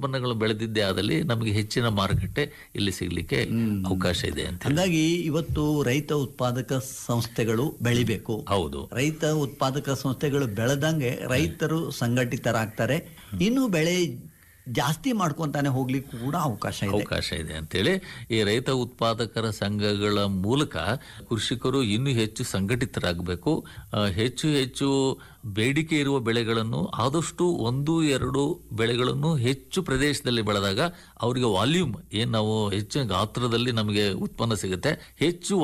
ಉತ್ಪನ್ನಗಳು ಬೆಳೆದಿದ್ದೇ ಆದಲ್ಲಿ ನಮಗೆ ಹೆಚ್ಚಿನ ಮಾರುಕಟ್ಟೆ ಇಲ್ಲಿ ಸಿಗ್ಲಿಕ್ಕೆ ಅವಕಾಶ ಇದೆ ಅಂತ. ಹಾಗಾಗಿ ಇವತ್ತು ರೈತ ಉತ್ಪಾದಕ ಸಂಸ್ಥೆಗಳು ಬೆಳಿಬೇಕು. ಹೌದು, ರೈತ ಉತ್ಪಾದಕ ಸಂಸ್ಥೆಗಳು ಬೆಳೆದಂಗೆ ರೈತರು ಸಂಘಟಿತರಾಗ್ತಾರೆ. ಇನ್ನು ಬೆಳೆ ಜಾಸ್ತಿ ಮಾಡ್ಕೊಂತಾನೆ ಹೋಗ್ಲಿಕ್ಕೆ ಕೂಡ ಅವಕಾಶ ಇದೆ ಅಂತೇಳಿ ಈ ರೈತ ಉತ್ಪಾದಕರ ಸಂಘಗಳ ಮೂಲಕ ಕೃಷಿಕರು ಇನ್ನೂ ಹೆಚ್ಚು ಸಂಘಟಿತರಾಗಬೇಕು. ಹೆಚ್ಚು ಹೆಚ್ಚು ಬೇಡಿಕೆ ಇರುವ ಬೆಳೆಗಳನ್ನು ಆದಷ್ಟು 1-2 ಬೆಳೆಗಳನ್ನು ಹೆಚ್ಚು ಪ್ರದೇಶದಲ್ಲಿ ಬೆಳೆದಾಗ ಅವರಿಗೆ ವಾಲ್ಯೂಮ್ ಏನ್ ನಾವು ಹೆಚ್ಚು ಗಾತ್ರದಲ್ಲಿ ನಮಗೆ ಉತ್ಪನ್ನ ಸಿಗುತ್ತೆ. ಹೆಚ್ಚು